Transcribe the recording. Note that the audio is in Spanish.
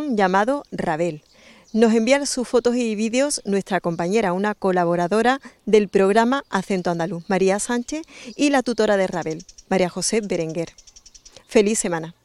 aplicación llamado Rabel. Nos envían sus fotos y vídeos nuestra compañera, una colaboradora del programa Acento Andaluz, María Sánchez, y la tutora de Rabel, María José Berenguer. ¡Feliz semana!